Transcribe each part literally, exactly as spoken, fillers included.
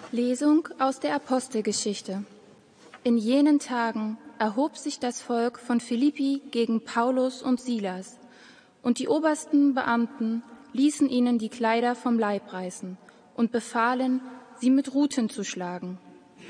Lesung aus der Apostelgeschichte. In jenen Tagen erhob sich das Volk von Philippi gegen Paulus und Silas, und die obersten Beamten ließen ihnen die Kleider vom Leib reißen und befahlen, sie mit Ruten zu schlagen.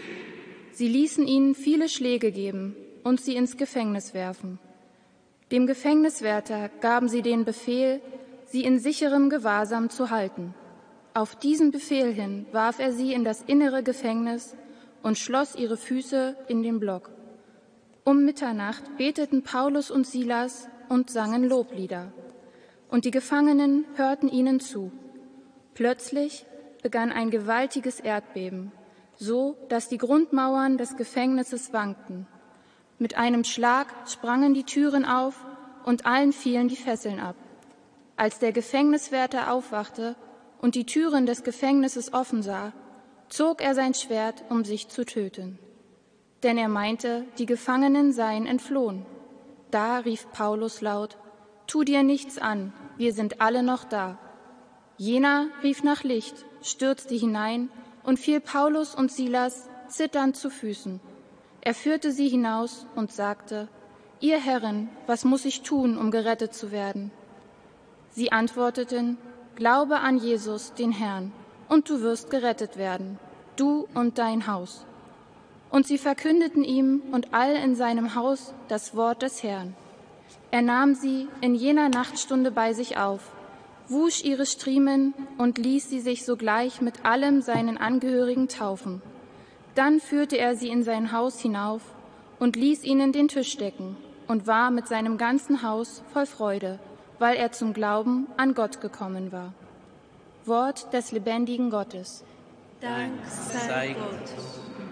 Sie ließen ihnen viele Schläge geben und sie ins Gefängnis werfen. Dem Gefängniswärter gaben sie den Befehl, sie in sicherem Gewahrsam zu halten. Auf diesen Befehl hin warf er sie in das innere Gefängnis und schloss ihre Füße in den Block. Um Mitternacht beteten Paulus und Silas und sangen Loblieder. Und die Gefangenen hörten ihnen zu. Plötzlich begann ein gewaltiges Erdbeben, so dass die Grundmauern des Gefängnisses wankten. Mit einem Schlag sprangen die Türen auf und allen fielen die Fesseln ab. Als der Gefängniswärter aufwachte und die Türen des Gefängnisses offen sah, zog er sein Schwert, um sich zu töten. Denn er meinte, die Gefangenen seien entflohen. Da rief Paulus laut: Tu dir nichts an, wir sind alle noch da. Jener rief nach Licht, stürzte hinein und fiel Paulus und Silas zitternd zu Füßen. Er führte sie hinaus und sagte: Ihr Herren, was muss ich tun, um gerettet zu werden? Sie antworteten: Glaube an Jesus, den Herrn, und du wirst gerettet werden, du und dein Haus. Und sie verkündeten ihm und all in seinem Haus das Wort des Herrn. Er nahm sie in jener Nachtstunde bei sich auf, wusch ihre Striemen und ließ sie sich sogleich mit allem seinen Angehörigen taufen. Dann führte er sie in sein Haus hinauf und ließ ihnen den Tisch decken und war mit seinem ganzen Haus voll Freude, weil er zum Glauben an Gott gekommen war. Wort des lebendigen Gottes. Dank sei Gott.